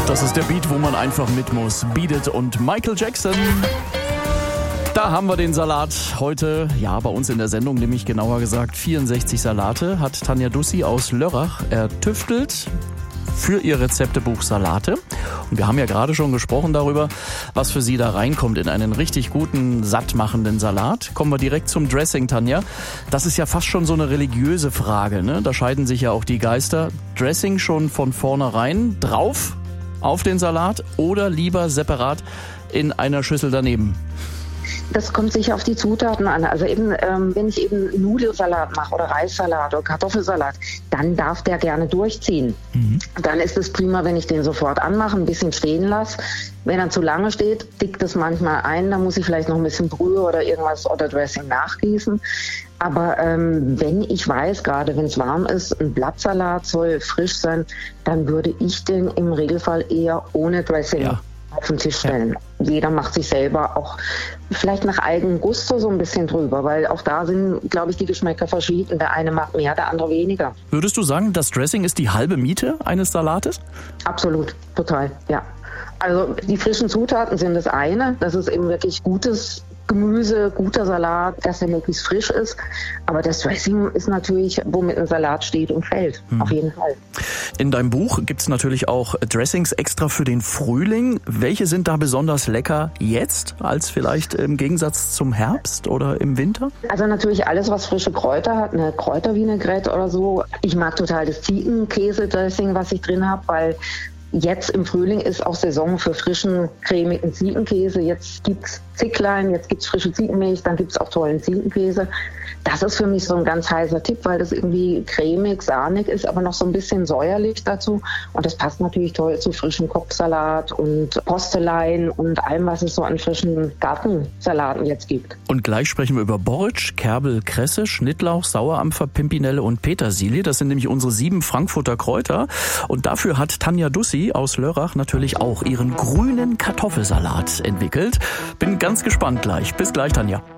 Das ist der Beat, wo man einfach mit muss. Beat It und Michael Jackson. Da haben wir den Salat heute, ja, bei uns in der Sendung, nämlich genauer gesagt 64 Salate, hat Tanja Dussi aus Lörrach ertüftelt für ihr Rezeptebuch Salate. Und wir haben ja gerade schon gesprochen darüber, was für sie da reinkommt in einen richtig guten, sattmachenden Salat. Kommen wir direkt zum Dressing, Tanja. Das ist ja fast schon so eine religiöse Frage, ne? Da scheiden sich ja auch die Geister. Dressing schon von vornherein drauf auf den Salat oder lieber separat in einer Schüssel daneben? Das kommt sicher auf die Zutaten an. Also eben, wenn ich eben Nudelsalat mache oder Reissalat oder Kartoffelsalat, dann darf der gerne durchziehen. Dann ist es prima, wenn ich den sofort anmache, ein bisschen stehen lasse. Wenn er zu lange steht, dickt es manchmal ein. Da muss ich vielleicht noch ein bisschen Brühe oder irgendwas oder Dressing nachgießen. Aber wenn ich weiß, gerade wenn es warm ist, ein Blattsalat soll frisch sein, dann würde ich den im Regelfall eher ohne Dressing auf den Tisch stellen. Ja. Jeder macht sich selber auch vielleicht nach eigenem Gusto so ein bisschen drüber, weil auch da sind, glaube ich, die Geschmäcker verschieden. Der eine mag mehr, der andere weniger. Würdest du sagen, das Dressing ist die halbe Miete eines Salates? Absolut, total, ja. Also die frischen Zutaten sind das eine, das ist eben wirklich gutes Gemüse, guter Salat, dass der möglichst frisch ist. Aber das Dressing ist natürlich, womit ein Salat steht und fällt. Auf jeden Fall. In deinem Buch gibt es natürlich auch Dressings extra für den Frühling. Welche sind da besonders lecker jetzt, als vielleicht im Gegensatz zum Herbst oder im Winter? Also natürlich alles, was frische Kräuter hat, eine Kräutervinaigrette oder so. Ich mag total das Ziegenkäse-Dressing, was ich drin habe, weil jetzt im Frühling ist auch Saison für frischen, cremigen Ziegenkäse. Jetzt gibt's Zicklein, jetzt gibt's frische Ziegenmilch, dann gibt's auch tollen Ziegenkäse. Das ist für mich so ein ganz heißer Tipp, weil das irgendwie cremig, sahnig ist, aber noch so ein bisschen säuerlich dazu. Und das passt natürlich toll zu frischem Kopfsalat und Postelein und allem, was es so an frischen Gartensalaten jetzt gibt. Und gleich sprechen wir über Borretsch, Kerbel, Kresse, Schnittlauch, Sauerampfer, Pimpinelle und Petersilie. Das sind nämlich unsere 7 Frankfurter Kräuter. Und dafür hat Tanja Dussi aus Lörrach natürlich auch ihren grünen Kartoffelsalat entwickelt. Bin ganz gespannt gleich. Bis gleich, Tanja.